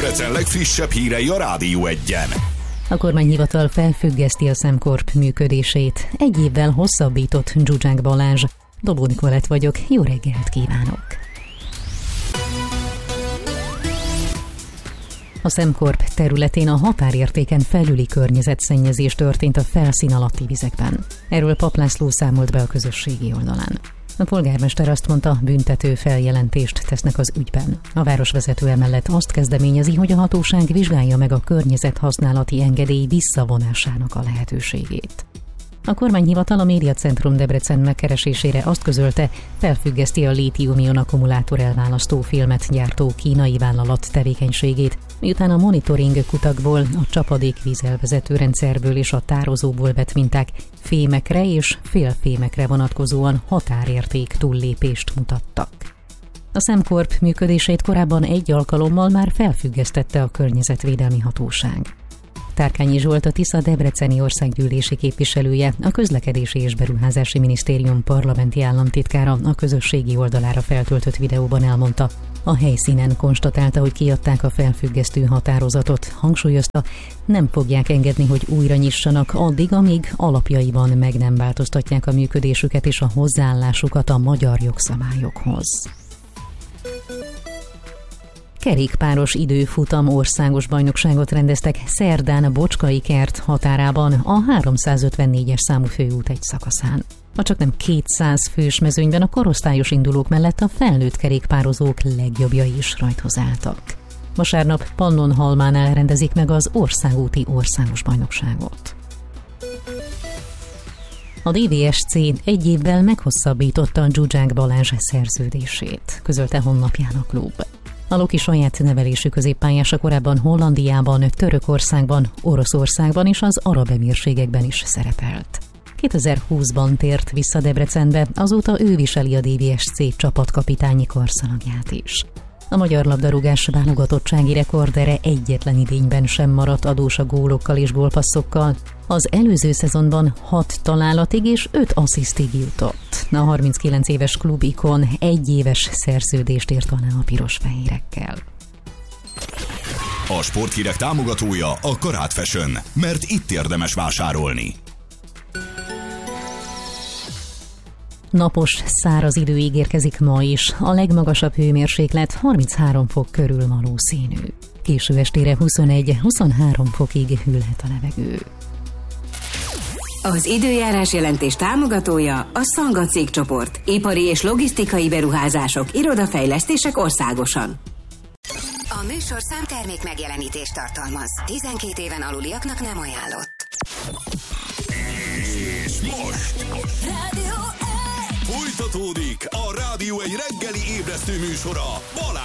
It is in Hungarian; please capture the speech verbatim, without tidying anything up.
Debrecen legfrissebb hírei a Rádió Egyen. A kormányhivatal felfüggeszti a SemCorp működését. Egy évvel hosszabbított Zsuzsák Balázs. Dobó Nikolett vagyok, jó reggelt kívánok! A SemCorp területén a határértéken felüli környezetszennyezés történt a felszín alatti vizekben. Erről Pap László számolt be a közösségi oldalán. A polgármester azt mondta, büntető feljelentést tesznek az ügyben. A városvezető emellett azt kezdeményezi, hogy a hatóság vizsgálja meg a környezethasználati engedély visszavonásának a lehetőségét. A kormányhivatal a Médiacentrum Debrecen megkeresésére azt közölte, felfüggeszti a lítium-ion akkumulátor elválasztó filmet gyártó kínai vállalat tevékenységét, miután a monitoring kutakból, a csapadékvíz elvezető rendszerből és a tározóból vett minták fémekre és félfémekre vonatkozóan határérték túllépést mutattak. A SemCorp működését korábban egy alkalommal már felfüggesztette a Környezetvédelmi Hatóság. Tárkányi Zsolt, a Tisza debreceni országgyűlési képviselője, a Közlekedési és Beruházási Minisztérium parlamenti államtitkára a közösségi oldalára feltöltött videóban elmondta, a helyszínen konstatálta, hogy kiadták a felfüggesztő határozatot, hangsúlyozta, nem fogják engedni, hogy újra nyissanak addig, amíg alapjaiban meg nem változtatják a működésüket és a hozzáállásukat a magyar jogszabályokhoz. Kerékpáros időfutam országos bajnokságot rendeztek szerdán a Bocskai kert határában a háromszázötvennégyes számú főút egy szakaszán. A csaknem kétszáz fős mezőnyben a korosztályos indulók mellett a felnőtt kerékpározók legjobbjai is rajthoz álltak. Vasárnap Pannonhalmánál rendezik meg az országúti országos bajnokságot. A dé vé es cé egy évvel meghosszabbította Zsuzsák Balázs szerződését, közölte honlapján a klub. A Loki saját nevelésű középpályása korábban Hollandiában, Törökországban, Oroszországban és az Arab Emírségekben is szerepelt. kétezer-húszban tért vissza Debrecenbe, azóta ő viseli a dé vé es cé csapatkapitányi karszalagját is. A magyar labdarúgás válogatottsági rekordere egyetlen idényben sem maradt adós a gólokkal és gólpasszokkal. Az előző szezonban hat találatig és öt asszisztig jutott. A harminckilenc éves klubikon egy éves szerződést írt alá a piros-fehérekkel. A sporthírek támogatója a Karát Fashion, mert itt érdemes vásárolni. Napos, száraz idő ígérkezik ma is. A legmagasabb hőmérséklet harminchárom fok körül valószínű. Késő estére huszonegy-huszonhárom fokig hűlhet a levegő. Az időjárás jelentés támogatója a Szanga cégcsoport. Ipari és logisztikai beruházások, irodafejlesztések országosan. A műsor számtermék megjelenítést tartalmaz. tizenkét éven aluliaknak nem ajánlott. És most folytatódik a Rádió egy reggeli ébresztő műsora Balázsék!